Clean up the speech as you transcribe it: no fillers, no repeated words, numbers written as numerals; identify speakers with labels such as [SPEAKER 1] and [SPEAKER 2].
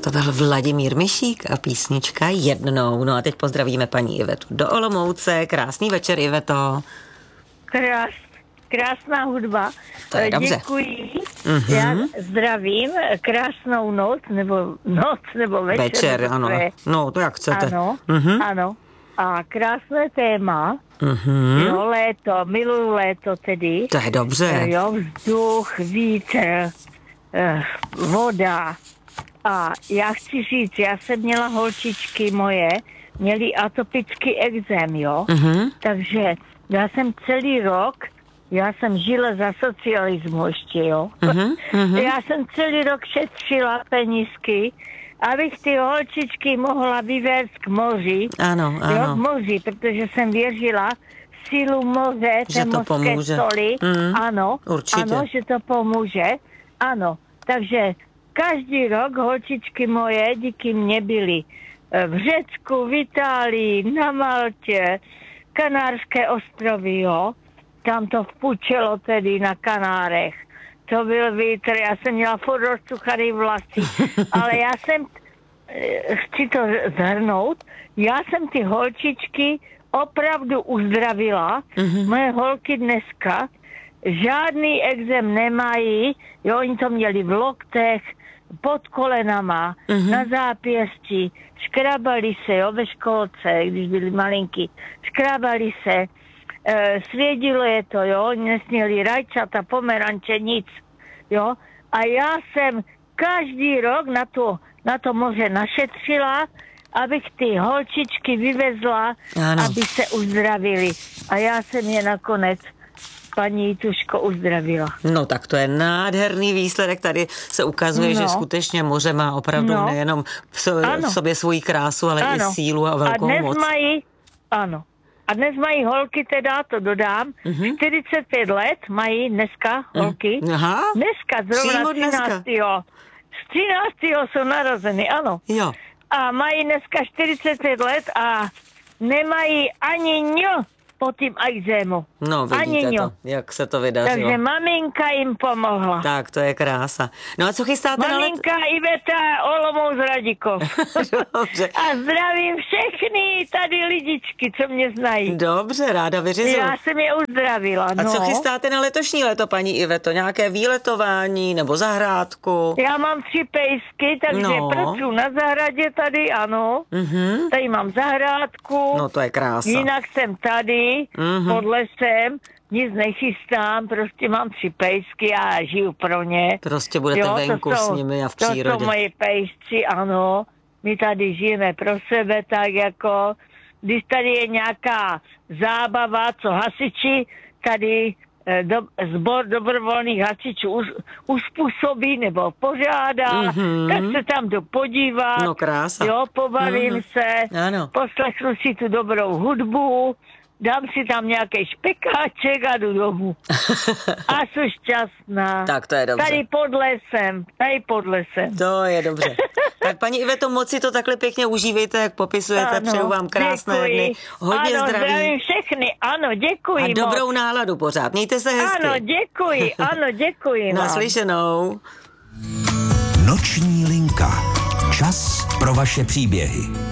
[SPEAKER 1] Tak to byl Vladimír Mišík a písnička Jednou. No a teď pozdravíme paní Ivetu do Olomouce. Krásný večer, Iveto.
[SPEAKER 2] Krásná hudba.
[SPEAKER 1] To je dobře.
[SPEAKER 2] Děkuji. Já zdravím. Krásnou noc nebo večer.
[SPEAKER 1] Večer, ano. No, to jak chcete.
[SPEAKER 2] Ano, ano. A krásné téma. Jo, léto, miluju léto tedy.
[SPEAKER 1] To je dobře.
[SPEAKER 2] Jo, vzduch, vítr, voda. A já chci říct, já jsem měla holčičky moje, měly atopický ekzém, jo. Takže já jsem celý rok, já jsem žila za socialismu ještě, jo. Já jsem celý rok šetřila penízky, abych ty holčičky mohla vyvést k moři.
[SPEAKER 1] Ano.
[SPEAKER 2] Jo, k moři, protože jsem věřila sílu moře, té mořské soli. Ano,
[SPEAKER 1] určitě.
[SPEAKER 2] Ano, že to pomůže. Ano, takže každý rok holčičky moje díky mně byly v Řecku, v Itálii, na Maltě, Kanárské ostrovy, jo. Tam to vpučelo tedy na Kanárech. To byl vítr, já jsem měla furt rozcuchaný vlasy, ale já jsem, chci to zhrnout, já jsem ty holčičky opravdu uzdravila. Moje holky dneska žádný ekzém nemají, jo, oni to měli v loktech, pod kolenama, na zápěstí, škrabali se, jo, ve školce, když byli malinký, škrabali se, svědilo je to, jo, nesměli rajčata, pomeranče, nic, jo, a já jsem každý rok na to moře našetřila, abych ty holčičky vyvezla, aby se uzdravili. A já jsem je nakonec, paní Jituško, uzdravila.
[SPEAKER 1] No tak to je nádherný výsledek. Tady se ukazuje, že skutečně moře má opravdu nejenom v sobě svoji krásu, ale i sílu a velkou moc.
[SPEAKER 2] A dnes mají holky, teda to dodám, 45 let mají dneska holky.
[SPEAKER 1] Aha.
[SPEAKER 2] Dneska, zrovna 13. Z 13. jsou narozeny, ano.
[SPEAKER 1] Jo.
[SPEAKER 2] A mají dneska 45 let a nemají ani ňo po tím ekzému.
[SPEAKER 1] No, vidíte to, jak se to vydařilo.
[SPEAKER 2] Takže maminka jim pomohla.
[SPEAKER 1] Tak, to je krása. No a co chystáte
[SPEAKER 2] maminka Iveta Olomouc Radikov.
[SPEAKER 1] Dobře.
[SPEAKER 2] A zdravím všechny tady lidičky, co mě znají.
[SPEAKER 1] Dobře, ráda vyřizuju.
[SPEAKER 2] Já jsem je uzdravila,
[SPEAKER 1] A co chystáte na letošní léto, paní Iveto? Nějaké výletování nebo zahrádku?
[SPEAKER 2] Já mám 3 pejsky, takže pracuji na zahradě tady, ano. Tady mám zahrádku.
[SPEAKER 1] No to je krása.
[SPEAKER 2] Jinak jsem tady. Pod lesem, nic nechystám, prostě mám 3 pejsky a žiju pro ně.
[SPEAKER 1] Prostě budete venku s nimi a v přírodě.
[SPEAKER 2] To jsou moje pejsci, ano. My tady žijeme pro sebe, tak jako, když tady je nějaká zábava, co hasiči tady sbor dobrovolných hasičů uspůsobí nebo pořádá, tak se tam jdu podívat.
[SPEAKER 1] No krása.
[SPEAKER 2] Jo, pobavím se, poslechnu si tu dobrou hudbu, dám si tam nějaký špekáček a jdu domů. A jsem šťastná.
[SPEAKER 1] Tak to je dobře.
[SPEAKER 2] Tady pod lesem.
[SPEAKER 1] To je dobře. Tak paní Iveto, moc si to takhle pěkně užívejte, jak popisujete. Přeju vám krásné dny. Hodně zdraví.
[SPEAKER 2] Zdravím všechny. Ano, děkuji.
[SPEAKER 1] A dobrou náladu pořád. Mějte se hezky.
[SPEAKER 2] Ano, děkuji.
[SPEAKER 1] Naslyšenou.
[SPEAKER 3] Noční linka. Čas pro vaše příběhy.